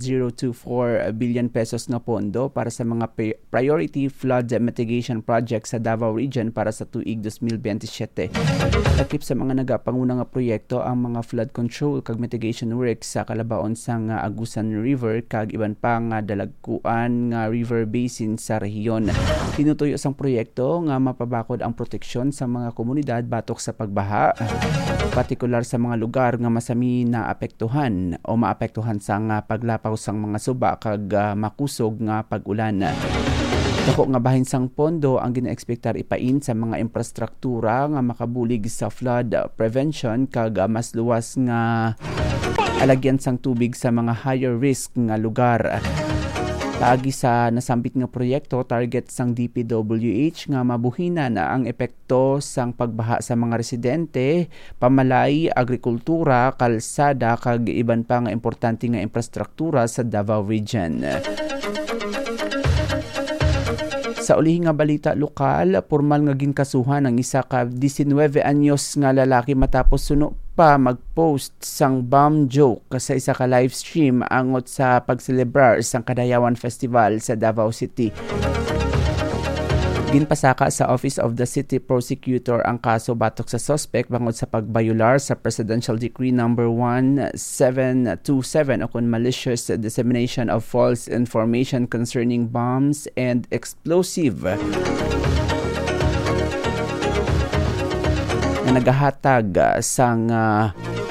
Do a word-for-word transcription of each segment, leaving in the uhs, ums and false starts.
zero two four billion pesos nga pondo para sa mga priority flood mitigation project sa Davao Region para sa tuig twenty twenty-seven. Takip sa mga nagapanguna nga proyekto ang mga flood control kag mitigation works sa kalabaon sang Agusan River kag iban pa nga dalagkuan nga river basin sa rehiyon. Tinutuyo sang proyekto nga mapabakod ang proteksyon sa mga komunidad batok sa pagbaha, partikular sa mga lugar nga masami na apektuhan o maapektuhan sa nga paglapaw sang mga suba kag uh, makusog nga pag-ulan. Dako nga bahin sang pondo ang ginaekspektar ipain sa mga infrastruktura nga makabulig sa flood prevention kag uh, mas luwas nga alagyan sang tubig sa mga higher risk nga lugar. Taagi sa nasambit nga proyekto, target sang D P W H nga mabuhinan ang epekto sang pagbaha sa mga residente, pamalay, agrikultura, kalsada kag iban pa nga importante nga infrastruktura sa Davao Region. Sa ulihing nga balita lokal, formal nga ginkasuhan ang isa ka nineteen anyos nga lalaki matapos suno pa mag-post sang bomb joke sa isa ka live stream angot sa pagselebrar sang Kadayawan Festival sa Davao City. Ginpasaka sa Office of the City Prosecutor ang kaso batok sa suspect bangod sa pagbayular sa Presidential Decree number one seven two seven o kon malicious dissemination of false information concerning bombs and explosive na nagahatag sang uh,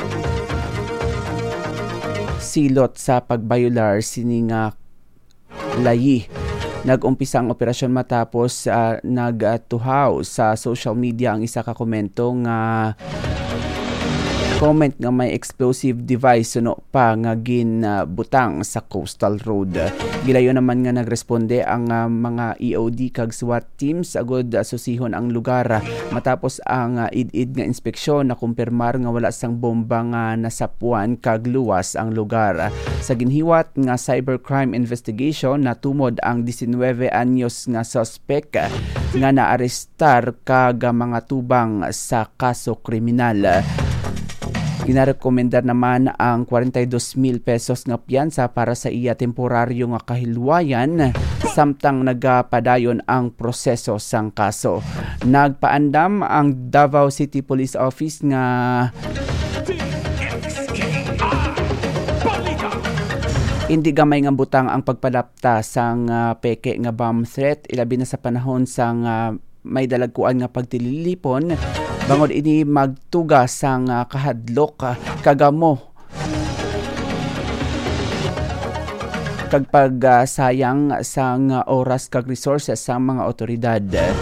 silot sa pagbayular sining uh, layi. Nag-umpisa ang operasyon matapos uh, nagtuhaw sa social media ang isa ka komento nga comment nga may explosive device suno pa nga ginbutang uh, sa coastal road. Gilayo naman nga nagresponde ang uh, mga E O D kag SWAT teams agud uh, susihon ang lugar uh, matapos ang uh, id-id nga inspeksyon na kumpirmar nga wala sang bomba nga nasapuan kag luwas ang lugar. Uh, sa ginhiwat nga cybercrime investigation natumod ang nineteen anyos nga suspect uh, nga naarestar kag uh, mga tubang sa kaso kriminal. Ginarekomendar naman ang forty-two mil pesos nga piyansa para sa iya temporaryo nga kahilwayan samtang nagapadayon ang proseso sang kaso. Nagpaandam ang Davao City Police Office nga hindi gamay nga butang ang pagpalapta sang uh, peke nga bomb threat ilabi na sa panahon sang uh, may dalagkuan nga pagtililipon bangod ini magtuga sang uh, kahadlok uh, kagamo kag pagsayang uh, sang uh, oras kag resources sa mga otoridad.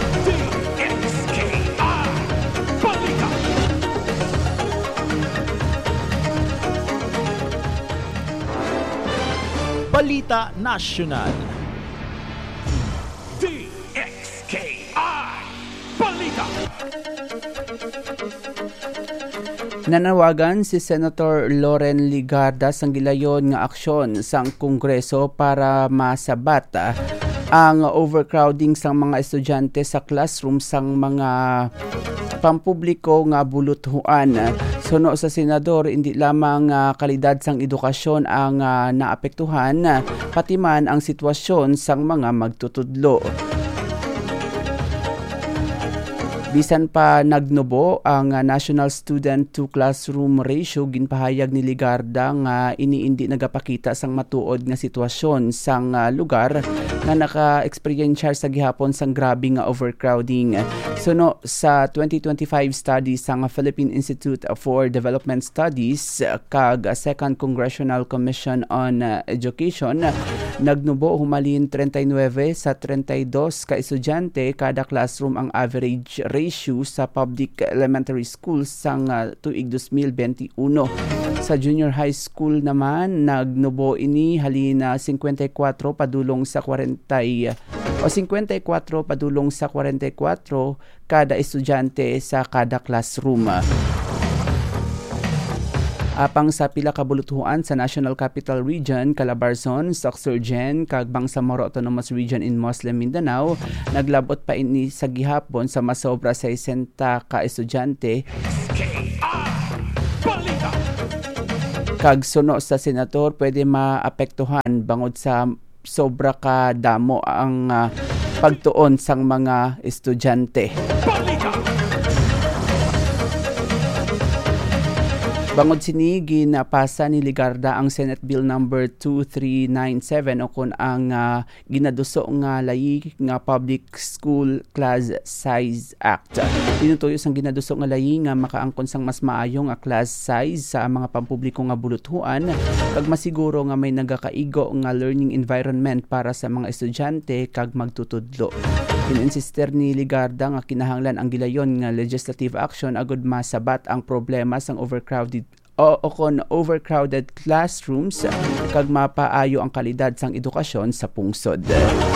Balita Nasional. D X K I Balita. Nanawagan si Senator Loren Legarda sang gilayon nga aksyon sang Kongreso para masabat uh, ang overcrowding sang mga estudyante sa classroom sang mga pampubliko nga buluthuan. Suno sa senador, hindi lamang uh, kalidad sang edukasyon ang uh, naapektuhan, pati man ang sitwasyon sang mga magtutudlo. Bisan pa nagnubo ang uh, National Student to Classroom Ratio, ginpahayag ni Legarda nga iniindi nagapakita sang matuod nga sitwasyon sang uh, lugar nga naka-experience sa gihapon sang grabe nga overcrowding. Suno sa twenty twenty-five study sang Philippine Institute for Development Studies kag Second Congressional Commission on uh, Education, nagnubo humalin thirty-nine sa thirty-two ka estudyante kada classroom ang average ratio sa public elementary schools sang uh, tuig twenty twenty-one. Sa junior high school naman nagnubo ini halina fifty-four padulong sa forty o fifty-four padulong sa forty-four kada estudyante sa kada classroom. Apang sa pila ka buluthuan sa National Capital Region, Calabarzon, Sorsogon, kag Bangsamoro Autonomous Region in Muslim Mindanao, naglabot pa ini sa gihapon sa masobra sa sixty ka estudyante kag suno sa senador pwede maapektuhan bangod sa sobra ka damo ang uh, pagtuon sang mga estudyante. Bangod sini ginapasa ni Ligarda ang Senate Bill number two three nine seven o kun ang uh, ginaduso nga layi nga Public School Class Size Act. Tinutuyo sang ginaduso nga layi nga makaangkon sang mas maayo nga class size sa mga pampubliko nga buluthuan kag masiguro nga may nagakaigo nga learning environment para sa mga estudyante kag magtutudlo. Ininsister ni Ligarda nga kinahanglan ang gilayon nga legislative action agud masabat ang problema sang overcrowded o, o kon overcrowded classrooms kag mapaayo ang kalidad sang edukasyon sa pungsod.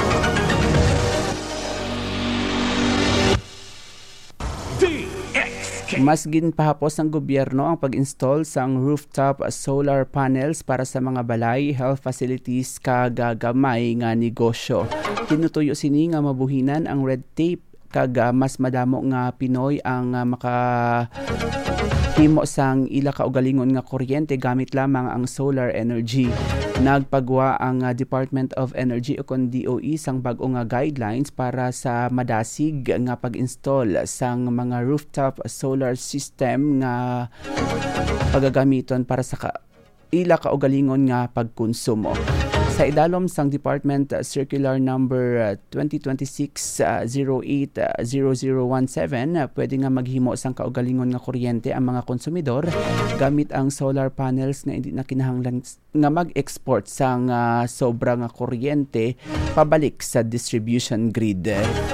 Mas ginpahapos ng gobyerno ang pag-install sang rooftop solar panels para sa mga balay, health facilities kag gamay nga negosyo. Tinutuyo sini nga mabuhinan ang red tape kag mas madamo nga Pinoy ang uh, maka himo sang ila kaugalingon nga kuryente gamit lamang ang solar energy. Nagpagwa ang uh, Department of Energy o kon D O E sang bag-o nga guidelines para sa madasig nga pag-install sang mga rooftop solar system nga pagagamiton para sa ka- ila kaugalingon nga pagkonsumo. Sa idalom sang Department uh, Circular number uh, twenty twenty-six oh eight zero zero one seven, uh, pwede nga maghimo sang kaugalingon nga kuryente ang mga konsumidor gamit ang solar panels nga hindi na kinahanglan nga mag-export sang uh, sobra nga kuryente pabalik sa distribution grid.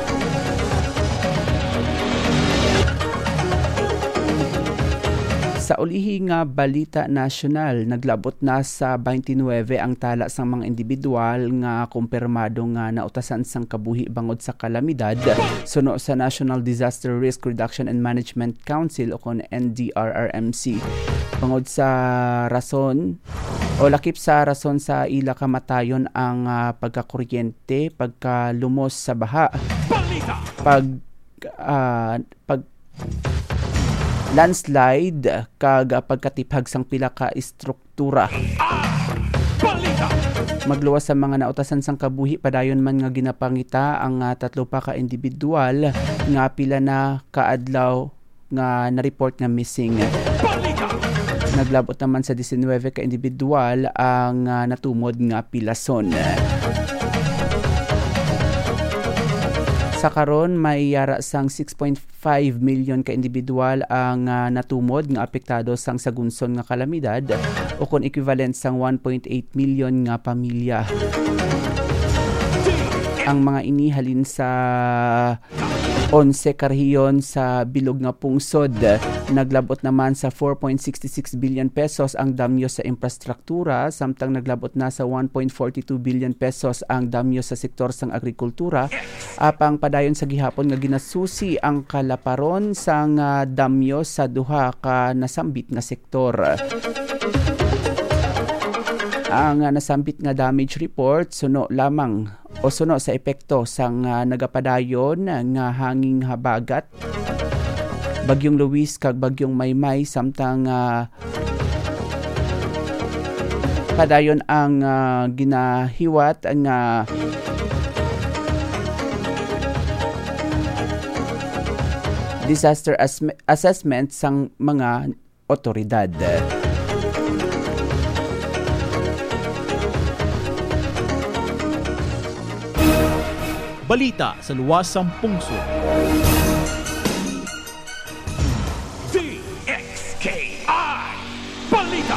Sa ulihi nga balita nasyonal, naglabot na sa twenty-nine ang tala sang mga individual nga kumpirmado nga nautasan sang kabuhi bangod sa kalamidad suno sa National Disaster Risk Reduction and Management Council o kon N D R R M C. Bangod sa rason o lakip sa rason sa ila kamatayon ang uh, pagkakuryente, pagkalumos sa baha, pag uh, pag landslide kag pagkatipag sang pila ka istruktura. Magluwas sa mga nautasan sang kabuhi padayon man nga ginapangita ang uh, tatlo pa ka individual nga pila na kaadlaw nga na-report nga missing. Naglabot naman sa nineteen ka individual ang uh, natumod nga pilason. Sa karon may yara sang six point five million ka individual ang uh, natumod nga apektado sang sagunson nga kalamidad o kon equivalent sang one point eight million nga pamilya. Ang mga inihalin sa onse karehiyon sa bilog nga pungsod. Naglabot naman sa four point six six billion pesos ang damyo sa infrastruktura, samtang naglabot na sa one point four two billion pesos ang damyo sa sektor sang agrikultura. Apang padayon sa gihapon nga ginasusi ang kalaparon sang uh, damyo sa duha ka nasambit nga sektor. Ang uh, nasambit nga damage report suno lamang o suno sa epekto sang uh, nagapadayon nga hanging habagat, bagyong Luis kag bagyong Maymay, samtang uh, padayon ang uh, ginahiwat nga disaster as- assessment sang mga otoridad. Balita sa luwasang pungsod. D X K I Balita.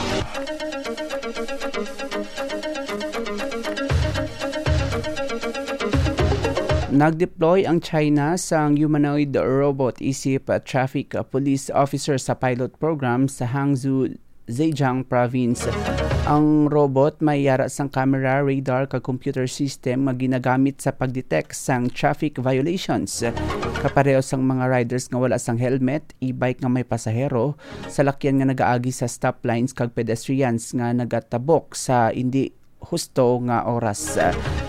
Nag-deploy ang China sa humanoid robot isip traffic police officer sa pilot program sa Hangzhou, Zhejiang Province. Ang robot may yara sang camera, radar kag computer system nga ginagamit sa pagdetect sang traffic violations. Kapareho sang mga riders nga wala sang helmet, e-bike nga may pasahero, salakyan nga nagaagi sa stoplines kag pedestrians nga nagatabok sa hindi husto nga oras.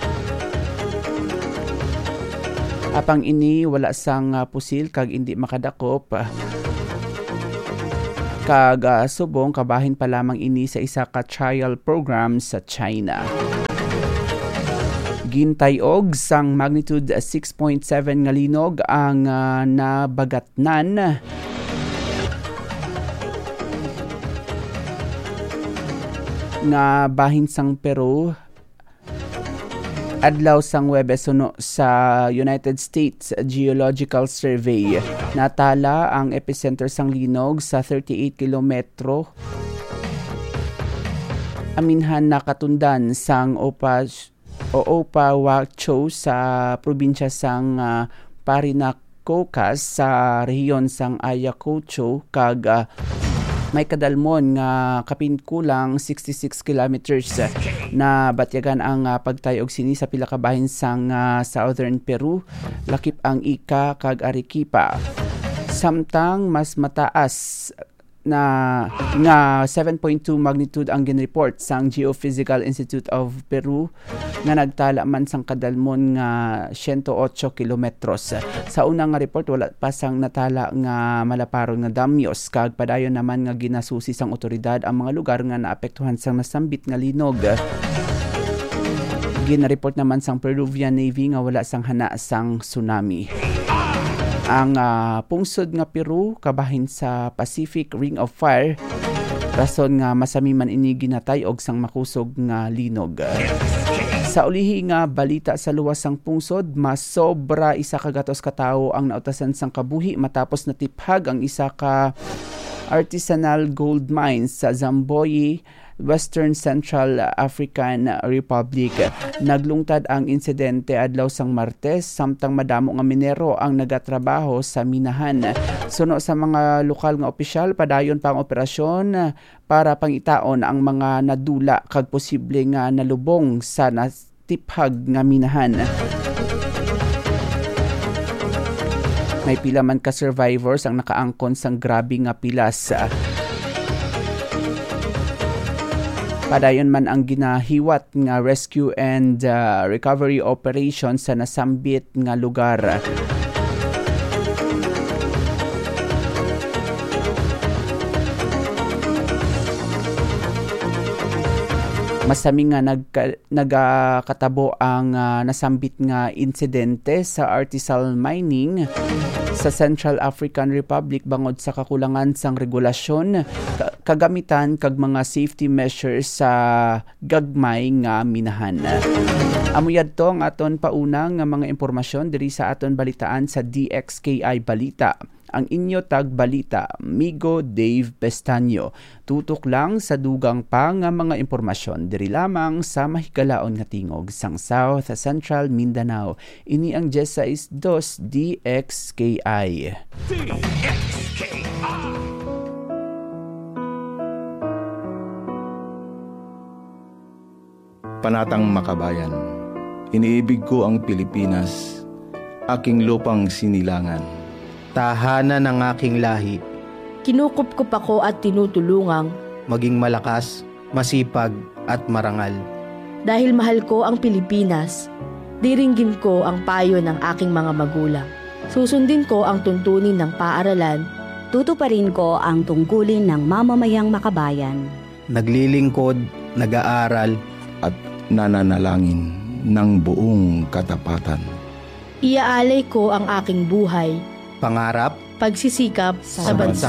Apang ini wala sang uh, pusil kag hindi makadakop. Kag uh, subong kabahin pa lamang ini sa isa ka trial program sa China. Gintayog sang magnitude six point seven nga linog ang uh, nabagatnan nga bahin sang Peru adlaw sang Huwebes suno sa United States Geological Survey. Natala ang epicenter sang linog sa thirty-eight kilometro aminhan nakatundan sang Opa o Opawacho sa probinsya sang uh, Parinacocas sa rehiyon sang Ayacucho kag uh, may kadalmon nga kapinkulang sixty-six kilometers na batyagan ang uh, pagtayog sini sa pila ka bahin sang uh, southern Peru, lakip ang Ica kag Arequipa. Samtang mas mataas na nga seven point two magnitude ang ginreport sang Geophysical Institute of Peru nga nagtala man sang kadalmon nga one hundred eight kilometros. Sa unang nga report wala pa sang natala nga malaparon nga damyos kag padayon naman nga ginasusi sang otoridad ang mga lugar nga naapektuhan sang nasambit nga linog. Ginareport naman sang Peruvian Navy nga wala sang hana sang tsunami. Ang uh, pungsod nga Peru kabahin sa Pacific Ring of Fire rason nga masami man ini ginatay og sang makusog nga linog. Sa ulihi nga balita sa luwas sang pungsod, mas sobra isa ka gatos ka tawo ang nautasan sang kabuhi matapos natiphag ang isa ka artisanal gold mines sa Zamboye, Western Central African Republic. Naglungtad ang insidente adlaw sang Martes samtang madamo nga minero ang nagatrabaho sa minahan. Suno sa mga lokal nga opisyal, padayon pang operasyon para pangitaon ang mga nadula kag posible nga nalubong sa natiphag nga minahan. May pila man ka survivors ang nakaangkon sang grabe nga pilas. Padayon man ang ginahiwat nga rescue and uh, recovery operation sa nasambit nga lugar. Masami nga nagka, nagakatabo ang uh, nasambit nga insidente sa artisanal mining sa Central African Republic bangod sa kakulangan sang regulasyon, kagamitan kag mga safety measures sa gagmay nga minahan. Amuyad to ang aton paunang nga mga impormasyon diri sa aton balitaan sa D X K I Balita. Ang inyo tag balita, Migo Dave Pestaño. Tutok lang sa dugang pa nga mga impormasyon diri lamang sa mahigalaon nga tingog sang South Central Mindanao. Ini ang Jesais dos D X K I. D X K I. Panatang Makabayan. Iniibig ko ang Pilipinas, aking lupang sinilangan. Tahanan ng aking lahi. Kinukupkup ako at tinutulungang maging malakas, masipag at marangal. dahil mahal ko ang Pilipinas. Diringgin ko ang payo ng aking mga magulang. Susundin ko ang tuntunin ng paaralan. Tutuparin ko ang tungkulin ng mamamayang makabayan. Naglilingkod, nag-aaral, at nananalangin ng buong katapatan. Iaalay ko ang aking buhay, pangarap, pagsisikap sa bansa